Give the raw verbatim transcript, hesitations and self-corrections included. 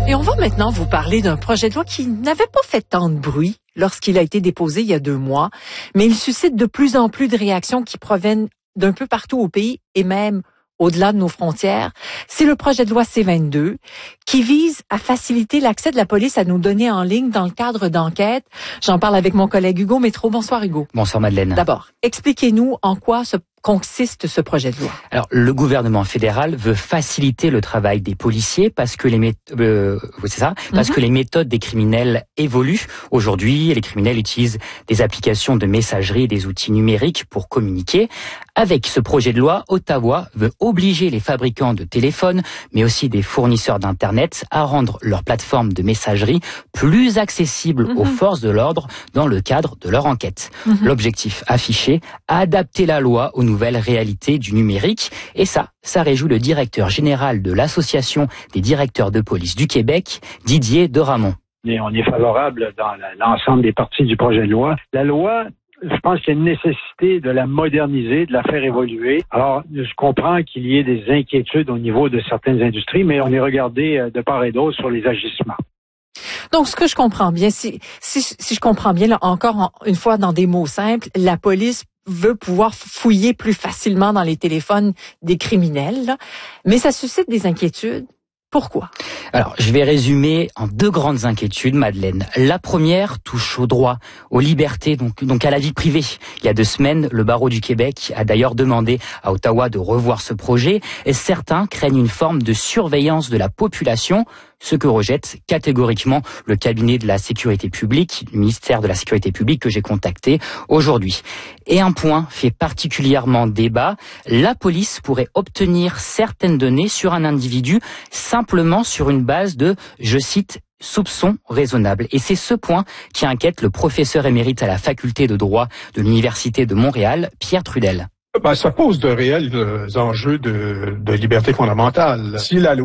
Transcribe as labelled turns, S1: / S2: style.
S1: Et on va maintenant vous parler d'un projet de loi qui n'avait pas fait tant de bruit lorsqu'il a été déposé il y a deux mois, mais il suscite de plus en plus de réactions qui proviennent d'un peu partout au pays et même au-delà de nos frontières. C'est le projet de loi C vingt-deux qui vise à faciliter l'accès de la police à nos données en ligne dans le cadre d'enquêtes. J'en parle avec mon collègue Hugo Métro. Bonsoir Hugo.
S2: Bonsoir Madeleine.
S1: D'abord, expliquez-nous en quoi ce consiste ce projet de loi.
S2: Alors, le gouvernement fédéral veut faciliter le travail des policiers parce que les méthodes, euh, c'est ça, parce mm-hmm. que les méthodes des criminels évoluent. Aujourd'hui, les criminels utilisent des applications de messagerie et des outils numériques pour communiquer. Avec ce projet de loi, Ottawa veut obliger les fabricants de téléphones, mais aussi des fournisseurs d'Internet, à rendre leurs plateformes de messagerie plus accessibles mm-hmm. aux forces de l'ordre dans le cadre de leur enquête. Mm-hmm. L'objectif affiché, adapter la loi aux nouvelle réalité du numérique. Et ça, ça réjouit le directeur général de l'Association des directeurs de police du Québec, Didier Deramont.
S3: Et on est favorable dans l'ensemble des parties du projet de loi. La loi, je pense qu'il y a une nécessité de la moderniser, de la faire évoluer. Alors, je comprends qu'il y ait des inquiétudes au niveau de certaines industries, mais on est regardé de part et d'autre sur les agissements.
S1: Donc, ce que je comprends bien, si, si, si je comprends bien, là, encore une fois dans des mots simples, la police veut pouvoir fouiller plus facilement dans les téléphones des criminels, là, mais ça suscite des inquiétudes. Pourquoi?
S2: Alors, je vais résumer en deux grandes inquiétudes, Madeleine. La première touche au droit, aux libertés, donc, donc à la vie privée. Il y a deux semaines, le barreau du Québec a d'ailleurs demandé à Ottawa de revoir ce projet et certains craignent une forme de surveillance de la population, ce que rejette catégoriquement le cabinet de la sécurité publique, le ministère de la sécurité publique que j'ai contacté aujourd'hui. Et un point fait particulièrement débat, la police pourrait obtenir certaines données sur un individu simplement sur une base de, je cite, soupçons raisonnables. Et c'est ce point qui inquiète le professeur émérite à la faculté de droit de l'Université de Montréal, Pierre Trudel.
S4: Ben, ça pose de réels enjeux de, de liberté fondamentale. Si la loi